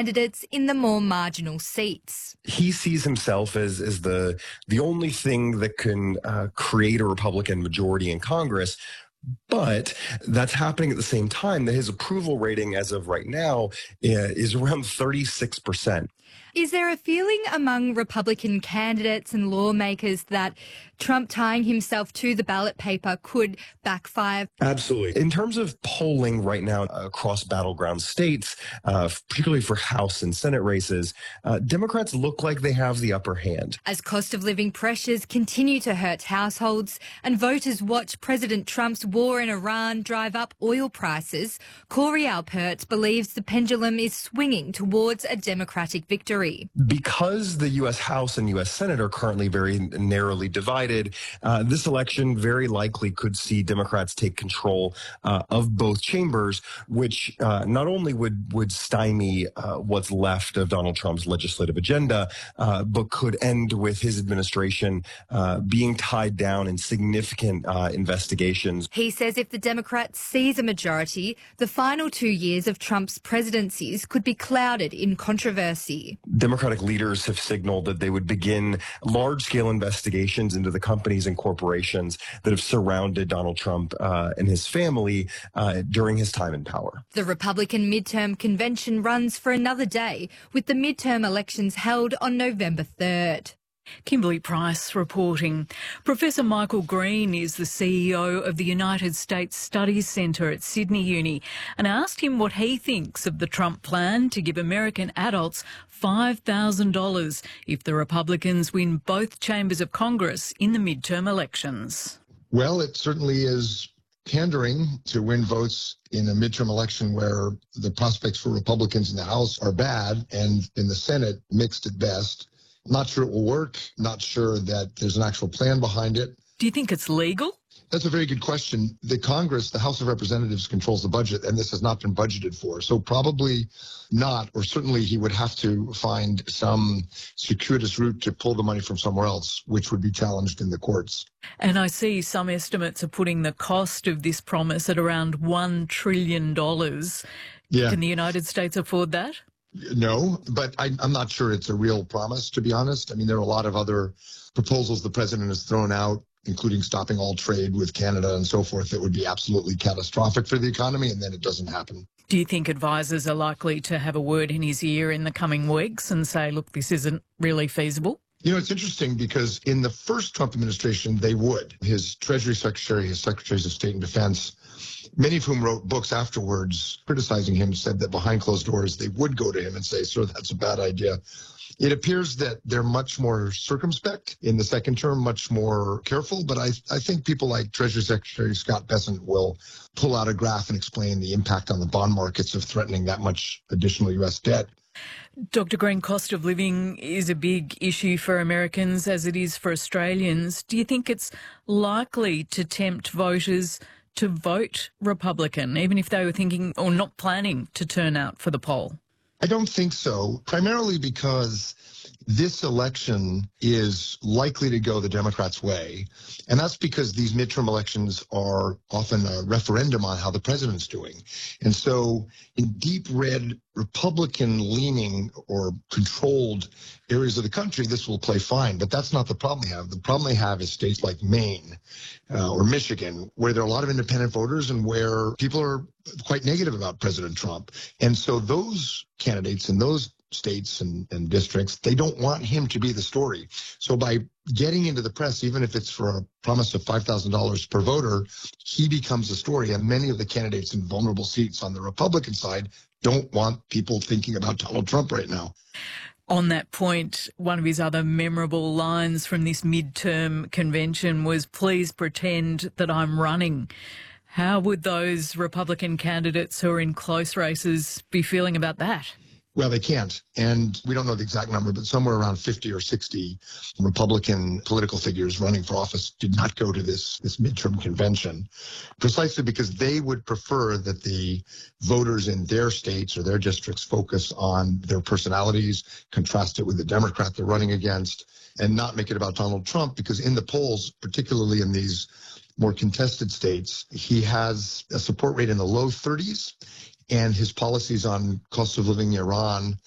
candidates in the more marginal seats. He sees himself as the only thing that can create a Republican majority in Congress. But that's happening at the same time that his approval rating as of right now is around 36%. Is there a feeling among Republican candidates and lawmakers that Trump tying himself to the ballot paper could backfire? Absolutely. In terms of polling right now across battleground states, particularly for House and Senate races, Democrats look like they have the upper hand. As cost of living pressures continue to hurt households and voters watch President Trump's war in Iran drive up oil prices, Corey Alpert believes the pendulum is swinging towards a Democratic victory. Because the U.S. House and U.S. Senate are currently very narrowly divided, this election very likely could see Democrats take control of both chambers, which not only would stymie what's left of Donald Trump's legislative agenda, but could end with his administration being tied down in significant investigations. He says if the Democrats seize a majority, the final 2 years of Trump's presidencies could be clouded in controversy. Democratic leaders have signaled that they would begin large-scale investigations into the companies and corporations that have surrounded Donald Trump and his family during his time in power. The Republican midterm convention runs for another day, with the midterm elections held on November 3rd. Kimberly Price reporting. Professor Michael Green is the CEO of the United States Studies Centre at Sydney Uni, and I asked him what he thinks of the Trump plan to give American adults $5,000 if the Republicans win both chambers of Congress in the midterm elections. Well, it certainly is pandering to win votes in a midterm election where the prospects for Republicans in the House are bad and in the Senate mixed at best. Not sure it will work. Not sure that there's an actual plan behind it. Do you think it's legal? That's a very good question. The Congress, the House of Representatives, controls the budget, and this has not been budgeted for. So probably not, or certainly he would have to find some circuitous route to pull the money from somewhere else, which would be challenged in the courts. And I see some estimates are putting the cost of this promise at around $1 trillion. Yeah. Can the United States afford that? No, but I'm not sure it's a real promise, to be honest. I mean, there are a lot of other proposals the president has thrown out, including stopping all trade with Canada and so forth, that would be absolutely catastrophic for the economy, and then it doesn't happen. Do you think advisors are likely to have a word in his ear in the coming weeks and say, look, this isn't really feasible? You know, it's interesting because in the first Trump administration, they would. His Treasury Secretary, his Secretaries of State and Defense, many of whom wrote books afterwards criticizing him, said that behind closed doors, they would go to him and say, sir, that's a bad idea. It appears that they're much more circumspect in the second term, much more careful. But I think people like Treasury Secretary Scott Bessent will pull out a graph and explain the impact on the bond markets of threatening that much additional U.S. debt. Dr. Green, cost of living is a big issue for Americans as it is for Australians. Do you think it's likely to tempt voters to vote Republican, even if they were thinking or not planning to turn out for the poll? I don't think so, primarily because this election is likely to go the Democrats' way. And that's because these midterm elections are often a referendum on how the president's doing. And so in deep red Republican-leaning or controlled areas of the country, this will play fine. But that's not the problem they have. The problem they have is states like Maine or Michigan, where there are a lot of independent voters and where people are quite negative about President Trump. And so those candidates in those states and districts, they don't want him to be the story. So by getting into the press, even if it's for a promise of $5,000 per voter, he becomes the story. And many of the candidates in vulnerable seats on the Republican side don't want people thinking about Donald Trump right now. On that point, one of his other memorable lines from this midterm convention was, please pretend that I'm running. How would those Republican candidates who are in close races be feeling about that? Well, they can't. And we don't know the exact number, but somewhere around 50 or 60 Republican political figures running for office did not go to this midterm convention, precisely because they would prefer that the voters in their states or their districts focus on their personalities, contrast it with the Democrat they're running against, and not make it about Donald Trump, because in the polls, particularly in these more contested states, he has a support rate in the low 30s. And his policies on cost of living in Iran